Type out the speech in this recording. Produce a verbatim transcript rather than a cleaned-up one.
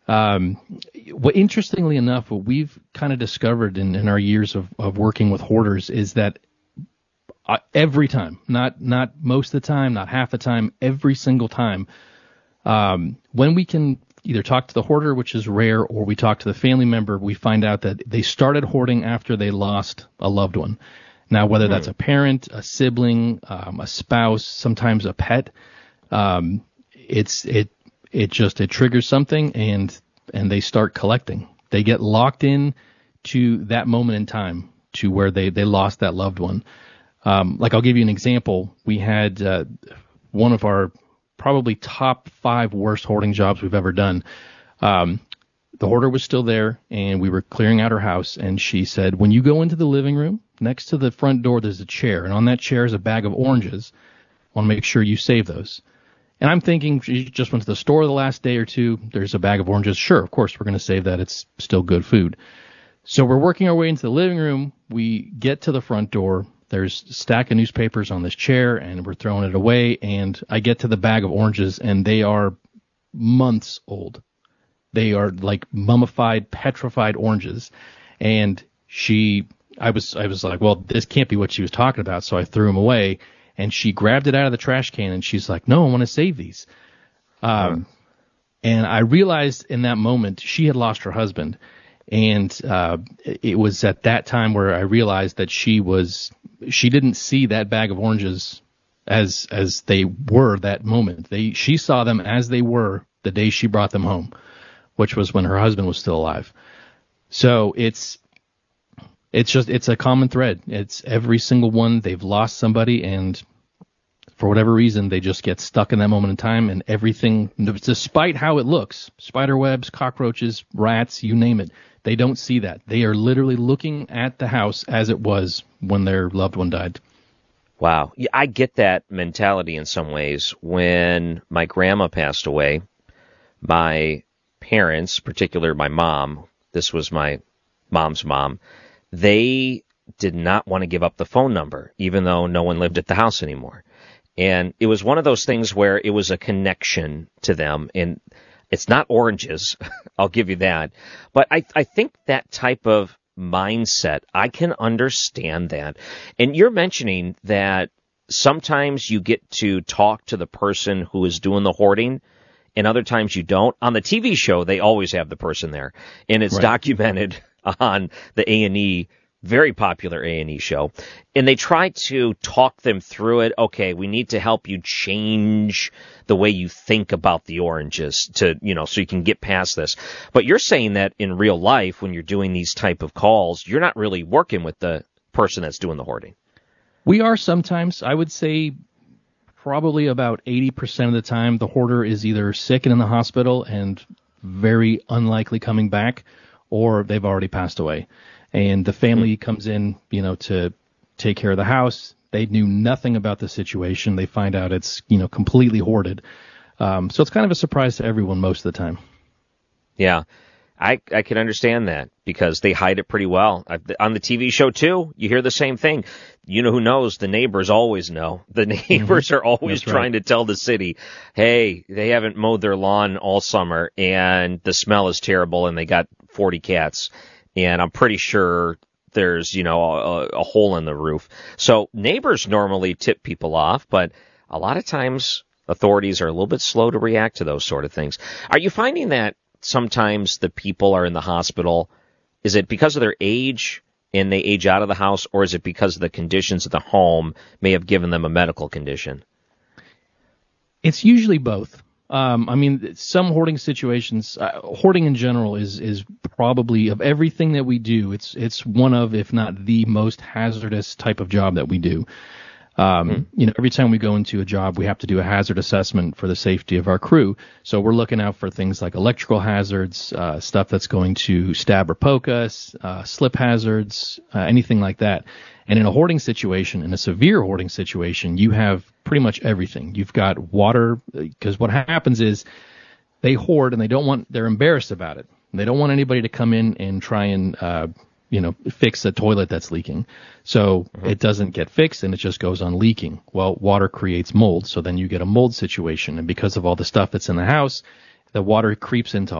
Um, what interestingly enough, what we've kind of discovered in, in our years of, of working with hoarders is that uh, every time, not not most of the time, not half the time, every single time, um, when we can either talk to the hoarder, which is rare, or we talk to the family member, we find out that they started hoarding after they lost a loved one. Now, whether that's a parent, a sibling, um, a spouse, sometimes a pet, um, it's it it just it triggers something, and and they start collecting. They get locked in to that moment in time, to where they they lost that loved one. Um, like I'll give you an example. We had uh, one of our probably top five worst hoarding jobs we've ever done. Um, the hoarder was still there, and we were clearing out her house, and she said, when you go into the living room, next to the front door, there's a chair, and on that chair is a bag of oranges. I want to make sure you save those. And I'm thinking, she just went to the store the last day or two. There's a bag of oranges. Sure, of course, we're going to save that. It's still good food. So we're working our way into the living room. We get to the front door. There's a stack of newspapers on this chair, and we're throwing it away. And I get to the bag of oranges, and they are months old. They are like mummified, petrified oranges. And she, I was, I was like, well, this can't be what she was talking about. So I threw them away, and she grabbed it out of the trash can, and she's like, no, I want to save these. Um, and I realized in that moment she had lost her husband. And uh, it was at that time where I realized that she was, she didn't see that bag of oranges as as they were that moment. They she saw them as they were the day she brought them home, which was when her husband was still alive. So it's it's just it's a common thread. It's every single one. They've lost somebody, and for whatever reason, they just get stuck in that moment in time, and everything, despite how it looks, spider webs, cockroaches, rats, you name it, they don't see that. They are literally looking at the house as it was when their loved one died. Wow. Yeah, I get that mentality in some ways. When my grandma passed away, my parents, particularly my mom, this was my mom's mom, they did not want to give up the phone number, even though no one lived at the house anymore. And it was one of those things where it was a connection to them. And it's not oranges, I'll give you that. But I, I think that type of mindset, I can understand that. And you're mentioning that sometimes you get to talk to the person who is doing the hoarding, and other times you don't. On the T V show, they always have the person there. And it's right. documented on the A and E, very popular A and E show, and they try to talk them through it. Okay, we need to help you change the way you think about the oranges to, you know, so you can get past this. But you're saying that in real life, when you're doing these type of calls, you're not really working with the person that's doing the hoarding. We are sometimes. I would say probably about eighty percent of the time, the hoarder is either sick and in the hospital and very unlikely coming back, or they've already passed away. And the family comes in, you know, to take care of the house. They knew nothing about the situation. They find out it's, you know, completely hoarded. Um, so it's kind of a surprise to everyone most of the time. Yeah, I I can understand that because they hide it pretty well. I, on the T V show, too, you hear the same thing. You know who knows? The neighbors always know. The neighbors mm-hmm. are always That's trying right. to tell the city, hey, they haven't mowed their lawn all summer, and the smell is terrible, and they got forty cats. And I'm pretty sure there's, you know, a, a hole in the roof. So neighbors normally tip people off, but a lot of times authorities are a little bit slow to react to those sort of things. Are you finding that sometimes the people are in the hospital? Is it because of their age and they age out of the house, or is it because of the conditions of the home may have given them a medical condition? It's usually both. Um, I mean, some hoarding situations, uh, hoarding in general is is probably, of everything that we do, it's it's one of, if not the most hazardous type of job that we do. Um, mm-hmm. You know, every time we go into a job, we have to do a hazard assessment for the safety of our crew. So we're looking out for things like electrical hazards, uh, stuff that's going to stab or poke us, uh, slip hazards, uh, anything like that. And in a hoarding situation, in a severe hoarding situation, you have pretty much everything. You've got water, because what happens is they hoard and they don't want, they're embarrassed about it. They don't want anybody to come in and try and, uh, you know, fix a toilet that's leaking. So mm-hmm. it doesn't get fixed and it just goes on leaking. Well, water creates mold. So then you get a mold situation. And because of all the stuff that's in the house, the water creeps into